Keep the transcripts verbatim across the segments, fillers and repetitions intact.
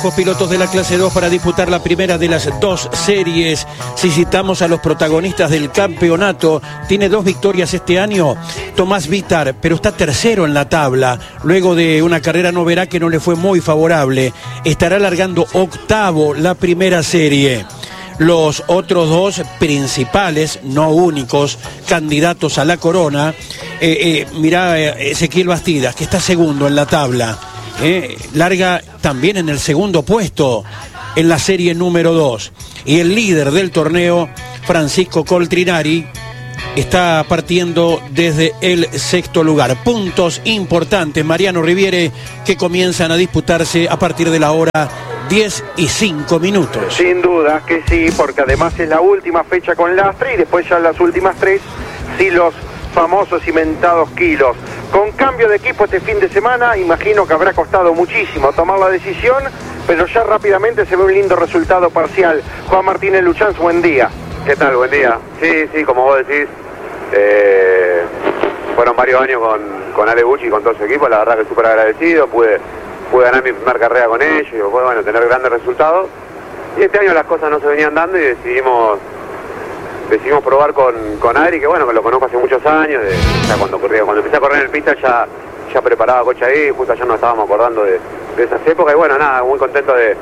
viejos pilotos de la clase dos para disputar la primera de las dos series. Si citamos a los protagonistas del campeonato, tiene dos victorias este año, Tomás Vitar, pero está tercero en la tabla, luego de una carrera en Oberá que no le fue muy favorable. Estará largando octavo la primera serie. Los otros dos principales, no únicos, candidatos a la corona, eh, eh, mirá eh, Ezequiel Bastidas, que está segundo en la tabla, eh, larga también en el segundo puesto en la serie número dos. Y el líder del torneo, Francisco Coltrinari, está partiendo desde el sexto lugar. Puntos importantes, Mariano Riviere, que comienzan a disputarse a partir de la hora diez y cinco minutos. Sin duda que sí, porque además es la última fecha con lastre y después ya las últimas tres, sí, los famosos cimentados kilos. Con cambio de equipo este fin de semana, imagino que habrá costado muchísimo tomar la decisión, pero ya rápidamente se ve un lindo resultado parcial. Juan Martínez Luchanz, buen día. ¿Qué tal? Buen día. Sí, sí, como vos decís, eh, fueron varios años con, con Ale Bucci y con todo su equipo, la verdad que súper agradecido, pude... pude ganar mi primera carrera con ellos y pude, bueno, tener grandes resultados. Y este año las cosas no se venían dando y decidimos decidimos probar con, con Adri, que bueno, que lo conozco hace muchos años, de, ya cuando corría, cuando empecé a correr en el pista ya, ya preparaba coche ahí, justo ayer nos estábamos acordando de, de esas épocas y bueno, nada, muy contento de,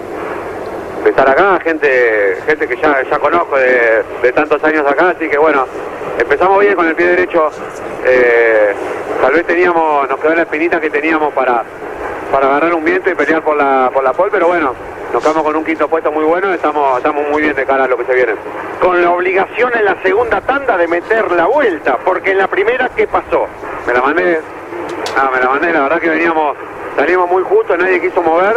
de estar acá, gente gente que ya, ya conozco de, de tantos años acá, así que bueno, empezamos bien con el pie derecho, eh, tal vez teníamos, nos quedó la espinita que teníamos para para agarrar un viento y pelear por la por la pole, pero bueno, nos quedamos con un quinto puesto muy bueno, estamos estamos muy bien de cara a lo que se viene. Con la obligación en la segunda tanda de meter la vuelta, porque en la primera, ¿qué pasó? Me la mandé, ah, me la mandé, la verdad que veníamos, salimos muy justo, nadie quiso mover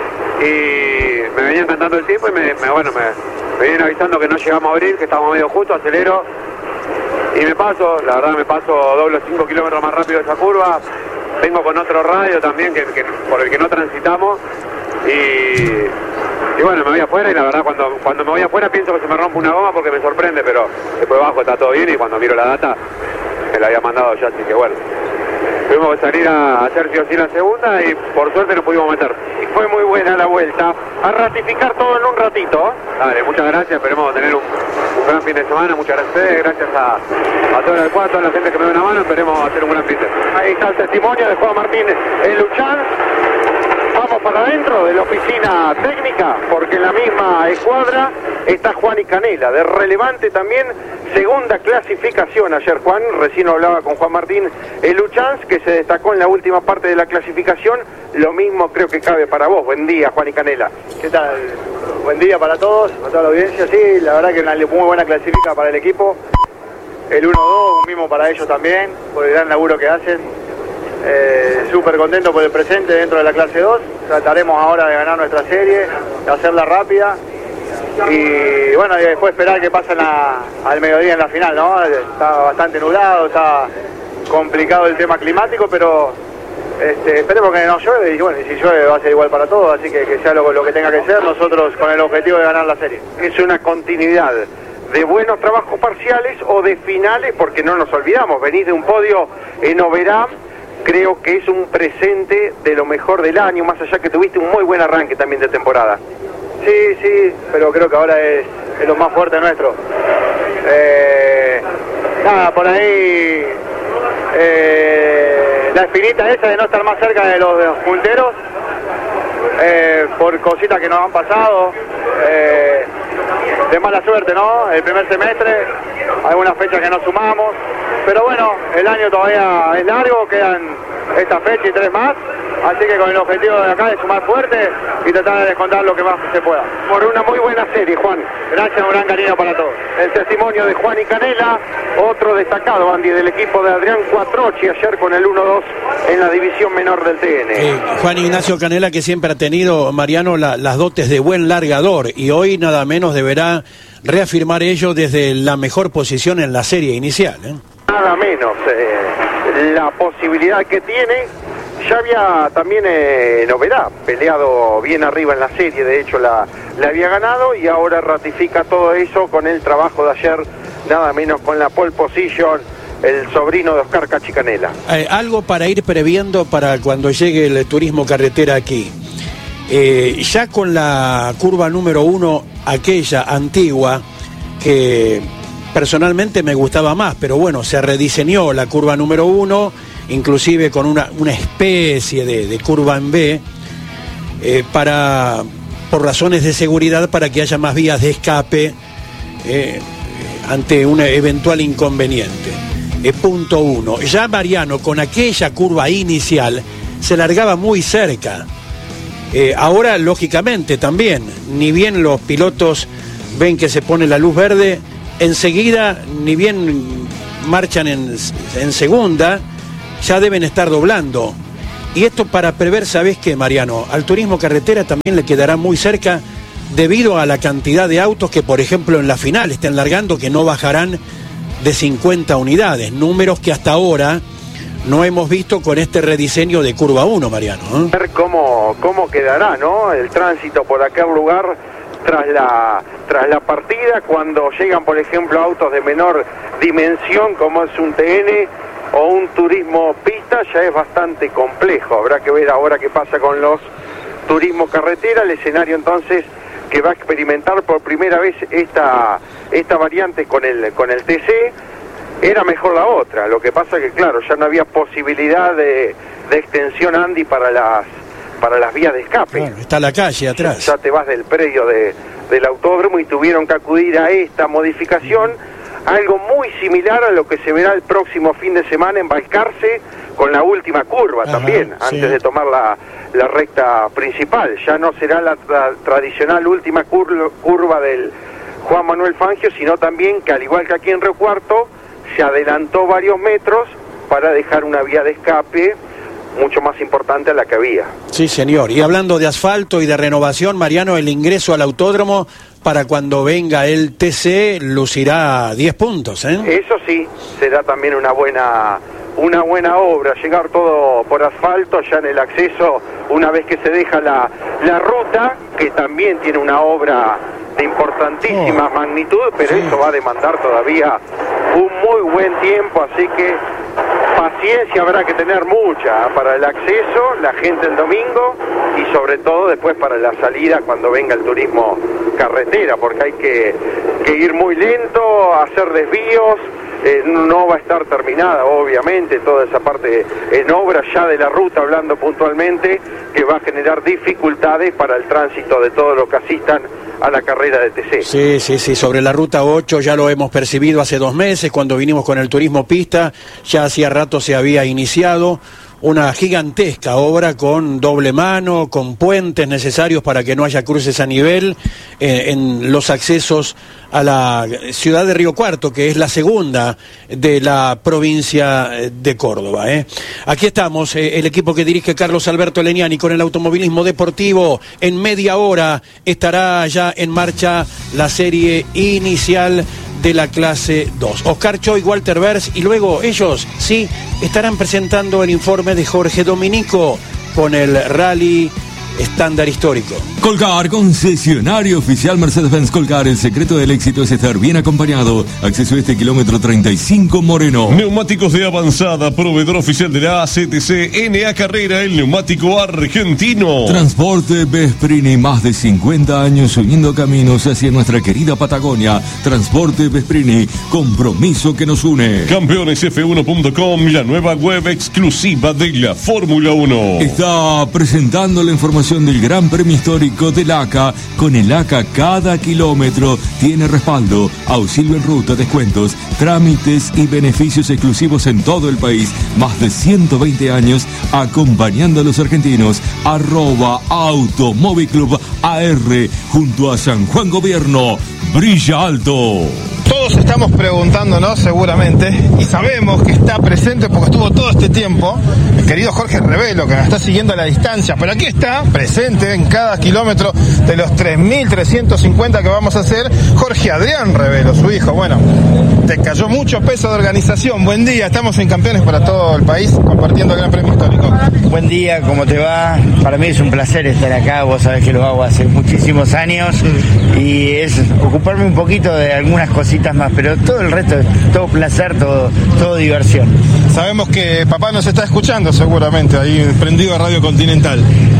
y me venían cantando el tiempo y me, me bueno, me, me vienen avisando que no llegamos a abrir, que estábamos medio justo, acelero y me paso, la verdad me paso doble cinco kilómetros más rápido esa curva. Vengo con otro radio también que, que por el que no transitamos y, y bueno, me voy afuera y la verdad cuando, cuando me voy afuera pienso que se me rompe una goma porque me sorprende, pero después bajo está todo bien y cuando miro la data me la había mandado ya, así que bueno, tuvimos que salir a hacer sí o sí la segunda y por suerte nos pudimos meter. Y fue muy buena la vuelta. A ratificar todo en un ratito. Dale, muchas gracias, esperemos tener un, un gran fin de semana, muchas gracias, gracias a, a todo el cuadro, a toda la gente que me da una mano, esperemos hacer un gran fin de semana. Ahí está el testimonio de Juan Martínez Luchanz. Vamos para adentro de la oficina técnica, porque en la misma escuadra está Juan y Canela, de relevante también, segunda clasificación ayer. Juan, recién hablaba con Juan Martín Luchanz, que se destacó en la última parte de la clasificación. Lo mismo creo que cabe para vos. Buen día, Juan y Canela. ¿Qué tal? Buen día para todos, para toda la audiencia. Sí, la verdad que una muy buena clasifica para el equipo. El uno dos, un mismo para ellos también, por el gran laburo que hacen. Eh, súper contento por el presente dentro de la clase dos. Trataremos ahora de ganar nuestra serie, de hacerla rápida y bueno, y después esperar que pasen a, al mediodía en la final, ¿no? Está bastante nublado, está complicado el tema climático, pero este, esperemos que no llueve y bueno, y si llueve va a ser igual para todos, así que que sea lo, lo que tenga que ser, nosotros con el objetivo de ganar la serie. Es una continuidad de buenos trabajos parciales o de finales, porque no nos olvidamos, venís de un podio en Oberá. Creo que es un presente de lo mejor del año, más allá que tuviste un muy buen arranque también de temporada. Sí, sí, pero creo que ahora es, es lo más fuerte nuestro. Eh, nada, por ahí eh, la espinita esa de no estar más cerca de los, de los punteros, eh, por cositas que nos han pasado, eh, de mala suerte, ¿no? El primer semestre, algunas fechas que no sumamos. Pero bueno, el año todavía es largo, quedan esta fecha y tres más, así que con el objetivo de acá de sumar fuerte y tratar de descontar lo que más se pueda. Por una muy buena serie, Juan. Gracias, un gran cariño para todos. El testimonio de Juan y Canela, otro destacado, Andy, del equipo de Adrián Cuatrochi, ayer con el uno dos en la división menor del T N. Eh, Juan Ignacio Canela, que siempre ha tenido, Mariano, la, las dotes de buen largador y hoy nada menos deberá reafirmar ello desde la mejor posición en la serie inicial, ¿eh? Nada menos, eh, la posibilidad que tiene. Ya había también eh, en Oberá peleado bien arriba en la serie, de hecho la, la había ganado y ahora ratifica todo eso con el trabajo de ayer, nada menos con la pole position, el sobrino de Oscar Cachicanela. Eh, algo para ir previendo para cuando llegue el turismo carretera aquí. Eh, ya con la curva número uno, aquella antigua, que personalmente me gustaba más, pero bueno, se rediseñó la curva número uno, inclusive con una, una especie de, de curva en B, eh, para, por razones de seguridad, para que haya más vías de escape eh, ante un eventual inconveniente. Eh, punto uno. Ya Mariano, con aquella curva inicial, se largaba muy cerca. Eh, ahora, lógicamente, también, ni bien los pilotos ven que se pone la luz verde, enseguida, ni bien marchan en, en segunda, ya deben estar doblando. Y esto para prever, ¿sabés qué, Mariano? Al turismo carretera también le quedará muy cerca debido a la cantidad de autos que, por ejemplo, en la final estén largando, que no bajarán de cincuenta unidades, números que hasta ahora no hemos visto con este rediseño de curva uno, Mariano. ¿eh? Ver cómo, cómo quedará, ¿no? El tránsito por aquel lugar tras la, tras la partida, cuando llegan, por ejemplo, autos de menor dimensión, como es un T N o un turismo pista, ya es bastante complejo. Habrá que ver ahora qué pasa con los turismo carretera, el escenario entonces que va a experimentar por primera vez esta, esta variante con el, con el T C. Era mejor la otra, lo que pasa que claro, ya no había posibilidad de, de extensión, Andy, para las para las vías de escape. Bueno, está la calle atrás. Ya te vas del predio de, del autódromo y tuvieron que acudir a esta modificación, algo muy similar a lo que se verá el próximo fin de semana en Balcarce, con la última curva. Ajá, también, sí. Antes de tomar la, la recta principal. Ya no será la tra tradicional última cur curva del Juan Manuel Fangio, sino también que, al igual que aquí en Río Cuarto, se adelantó varios metros para dejar una vía de escape mucho más importante a la que había. Sí, señor. Y hablando de asfalto y de renovación, Mariano, el ingreso al autódromo para cuando venga el T C lucirá diez puntos, ¿eh? Eso sí, será también una buena, una buena obra, llegar todo por asfalto ya en el acceso, una vez que se deja la, la ruta, que también tiene una obra de importantísima oh. magnitud, pero sí. Eso va a demandar todavía un muy buen tiempo, así que paciencia habrá que tener mucha para el acceso, la gente el domingo y sobre todo después para la salida cuando venga el turismo carretera, porque hay que, que ir muy lento, hacer desvíos, eh, no va a estar terminada obviamente toda esa parte en obra ya de la ruta, hablando puntualmente, que va a generar dificultades para el tránsito de todos los que asistan a la carrera de T C. Sí, sí, sí, sobre la ruta ocho ya lo hemos percibido hace dos meses, cuando vinimos con el turismo pista, ya hacía rato se había iniciado una gigantesca obra con doble mano, con puentes necesarios para que no haya cruces a nivel eh, en los accesos a la ciudad de Río Cuarto, que es la segunda de la provincia de Córdoba. ¿eh? Aquí estamos, eh, el equipo que dirige Carlos Alberto Legnani con el automovilismo deportivo. En media hora estará ya en marcha la serie inicial de la clase dos. Oscar Choy, Walter Bers, y luego ellos, sí, estarán presentando el informe de Jorge Dominico con el rally estándar histórico. Colcar, concesionario oficial Mercedes-Benz Colcar. El secreto del éxito es estar bien acompañado. Acceso a este kilómetro treinta y cinco Moreno. Neumáticos de avanzada, proveedor oficial de la A C T C N A Carrera, el neumático argentino. Transporte Vesprini, más de cincuenta años uniendo caminos hacia nuestra querida Patagonia. Transporte Vesprini, compromiso que nos une. Campeones F uno punto com, la nueva web exclusiva de la Fórmula uno. Está presentando la información del Gran Premio Histórico del A C A. Con el A C A cada kilómetro tiene respaldo, auxilio en ruta, descuentos, trámites y beneficios exclusivos en todo el país. Más de ciento veinte años acompañando a los argentinos. Arroba Automóvil Club A R junto a San Juan Gobierno. Brilla alto. Todos estamos preguntándonos seguramente y sabemos que está presente porque estuvo todo este tiempo el querido Jorge Revelo, que nos está siguiendo a la distancia, pero aquí está presente en cada kilómetro de los tres mil trescientos cincuenta que vamos a hacer, Jorge Adrián Revelo, su hijo. Bueno, te cayó mucho peso de organización. Buen día, estamos en Campeones para todo el país compartiendo el Gran Premio Histórico. Buen día, ¿cómo te va? Para mí es un placer estar acá, vos sabés que lo hago hace muchísimos años y es ocuparme un poquito de algunas cositas más, pero todo el resto es todo placer, todo, todo diversión. Sabemos que papá nos está escuchando seguramente ahí prendido a Radio Continental.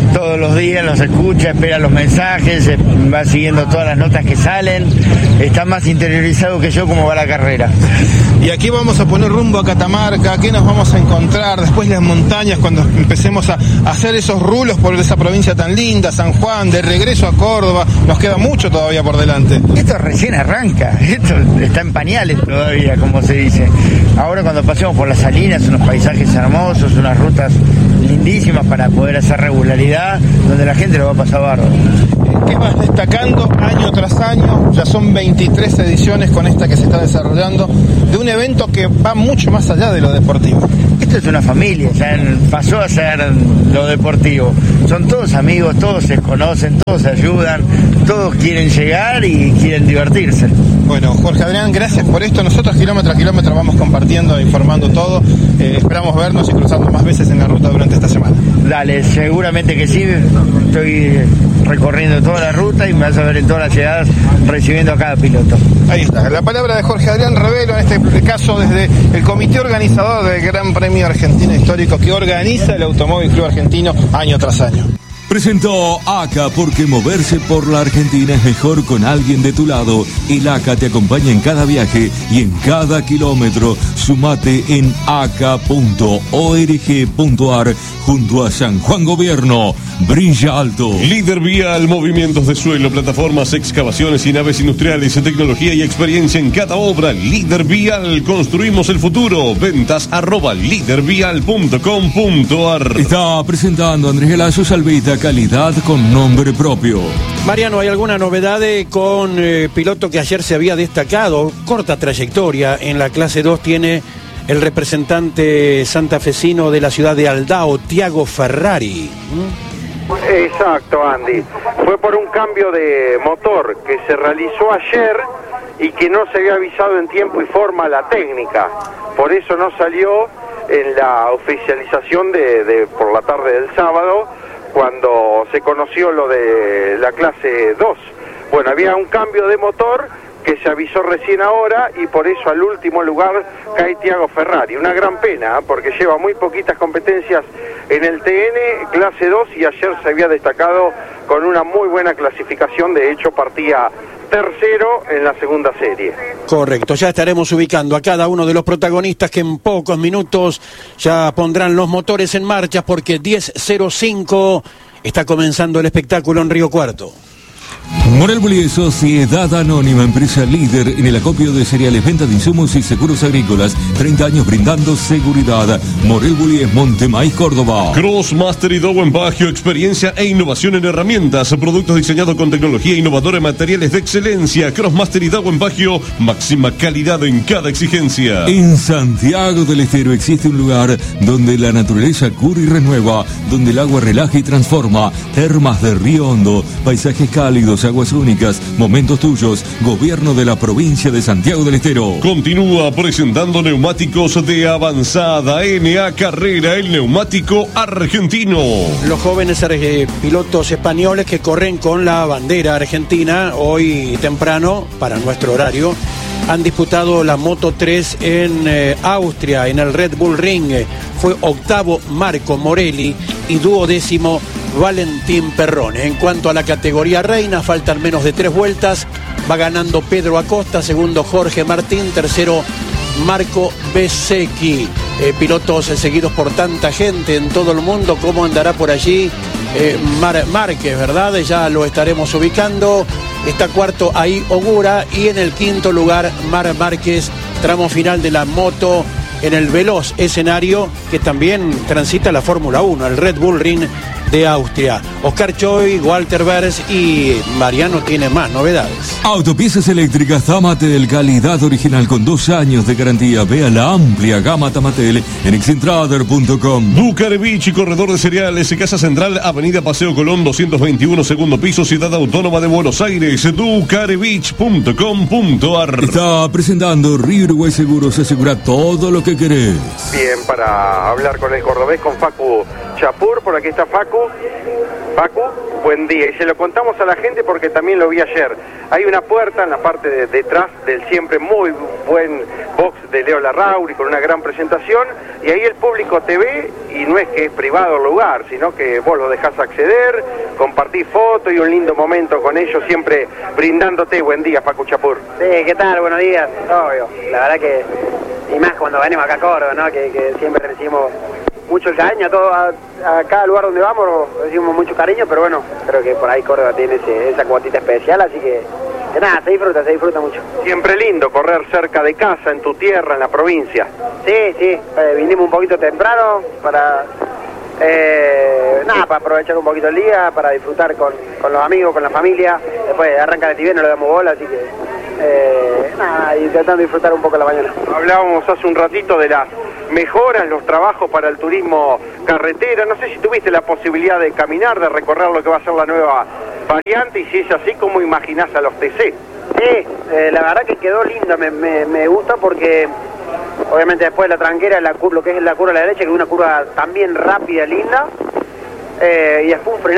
todos los días, los escucha, espera los mensajes, va siguiendo todas las notas que salen, está más interiorizado que yo cómo va la carrera. Y aquí vamos a poner rumbo a Catamarca. ¿Qué nos vamos a encontrar? Después las montañas, cuando empecemos a hacer esos rulos por esa provincia tan linda, San Juan, de regreso a Córdoba. Nos queda mucho todavía por delante. Esto recién arranca, esto está en pañales todavía, como se dice. Ahora cuando pasemos por las salinas, unos paisajes hermosos, unas rutas lindísimas para poder hacer regularidad, donde la gente lo va a pasar bárbaro. ¿Qué vas destacando año tras año? Ya son veintitrés ediciones con esta que se está desarrollando, de un evento que va mucho más allá de lo deportivo. Esto es una familia, ya pasó a ser lo deportivo. Son todos amigos, todos se conocen, todos se ayudan, todos quieren llegar y quieren divertirse. Bueno, Jorge Adrián, gracias por esto. Nosotros kilómetro a kilómetro vamos compartiendo, informando todo. Eh, esperamos vernos y cruzarnos más veces en la ruta durante esta semana. Dale, seguramente que sí. Estoy recorriendo toda la ruta y me vas a ver en todas las llegadas recibiendo a cada piloto. Ahí está, la palabra de Jorge Adrián Revelo, en este caso desde el comité organizador del Gran Premio Argentino Histórico que organiza el Automóvil Club Argentino año tras año. Presentó A C A porque moverse por la Argentina es mejor con alguien de tu lado. El A C A te acompaña en cada viaje y en cada kilómetro. Sumate en a c a punto org punto a r junto a San Juan Gobierno. Brilla alto. Líder Vial, movimientos de suelo, plataformas, excavaciones y naves industriales, tecnología y experiencia en cada obra. Líder Vial, construimos el futuro. Ventas arroba líder vial punto com punto a r. Está presentando Andrés Gelazo Salvita, calidad con nombre propio. Mariano, ¿hay alguna novedad de, con eh, piloto que ayer se había destacado? Corta trayectoria en la clase dos tiene el representante santafesino de la ciudad de Aldao, Tiago Ferrari. ¿Mm? Exacto, Andy. Fue por un cambio de motor que se realizó ayer y que no se había avisado en tiempo y forma a la técnica. Por eso no salió en la oficialización de, de por la tarde del sábado, cuando se conoció lo de la clase dos. Bueno, había un cambio de motor que se avisó recién ahora y por eso al último lugar cae Tiago Ferrari. Una gran pena, ¿eh? Porque lleva muy poquitas competencias en el T N, clase dos, y ayer se había destacado con una muy buena clasificación. De hecho, partía tercero en la segunda serie. Correcto, ya estaremos ubicando a cada uno de los protagonistas que en pocos minutos ya pondrán los motores en marcha, porque diez cero cinco está comenzando el espectáculo en Río Cuarto. Morel Bullies, Sociedad Anónima, empresa líder en el acopio de cereales, venta de insumos y seguros agrícolas. treinta años brindando seguridad. Morel Bullies, Montemaíz, Córdoba. Crossmaster y Dowen Bagio, experiencia e innovación en herramientas. Productos diseñados con tecnología innovadora en materiales de excelencia. Crossmaster y Dowen Bagio, máxima calidad en cada exigencia. En Santiago del Estero existe un lugar donde la naturaleza cura y renueva, donde el agua relaja y transforma. Termas de Río Hondo, paisajes cálidos, aguas únicas, momentos tuyos. Gobierno de la provincia de Santiago del Estero. Continúa presentando neumáticos de avanzada. N A Carrera, el neumático argentino. Los jóvenes eh, pilotos españoles que corren con la bandera argentina hoy temprano, para nuestro horario, han disputado la Moto tres en eh, Austria, en el Red Bull Ring. Fue octavo Marco Morelli y duodécimo Valentín Perrone. En cuanto a la categoría reina, faltan menos de tres vueltas. Va ganando Pedro Acosta, segundo Jorge Martín, tercero Marco Bezzecchi. Eh, pilotos eh, seguidos por tanta gente en todo el mundo. ¿Cómo andará por allí eh, Mar Márquez, verdad? Ya lo estaremos ubicando. Está cuarto ahí Ogura y en el quinto lugar Mar Márquez, tramo final de la moto en el veloz escenario que también transita la Fórmula uno, el Red Bull Ring de Austria. Oscar Choi, Walter Vers y Mariano tiene más novedades. Autopiezas eléctricas Tamatel, calidad original con dos años de garantía. Vea la amplia gama Tamatel en excentrader punto com. Ducarevich, corredor de cereales, Casa Central, Avenida Paseo Colón doscientos veintiuno, segundo piso, Ciudad Autónoma de Buenos Aires. Ducarevich punto com punto a r. Está presentando Río Uruguay Seguros, asegura todo lo que querés. Bien, para hablar con el cordobés, con Facu Chapur, por aquí está Facu. Facu, buen día. Y se lo contamos a la gente porque también lo vi ayer. Hay una puerta en la parte de detrás del siempre muy buen box de Leo Larrauri con una gran presentación, y ahí el público te ve y no es que es privado el lugar, sino que vos lo dejás acceder, compartís fotos y un lindo momento con ellos, siempre brindándote. Buen día, Facu Chapur. Sí, ¿qué tal? Buenos días. Obvio, la verdad que, y más cuando venimos acá a Córdoba, ¿no? Que, que siempre recibimos mucho el cariño, a, todo, a, a cada lugar donde vamos recibimos mucho cariño, pero bueno, creo que por ahí Córdoba tiene ese, esa cuotita especial, así que, que nada, se disfruta, se disfruta mucho. Siempre lindo correr cerca de casa, en tu tierra, en la provincia. Sí, sí, eh, vinimos un poquito temprano para, eh, nada, para aprovechar un poquito el día, para disfrutar con, con los amigos, con la familia, después arranca de tibia, no le damos bola, así que, eh, nada, intentando disfrutar un poco la mañana. Hablábamos hace un ratito de las mejoras, los trabajos para el turismo carretera. No sé si tuviste la posibilidad de caminar, de recorrer lo que va a ser la nueva variante, y si es así, ¿cómo imaginás a los T C? Sí, eh, la verdad que quedó linda, me, me, me gusta porque obviamente después de la tranquera, la, lo que es la curva a la derecha, que es una curva también rápida, linda, eh, y después un frenado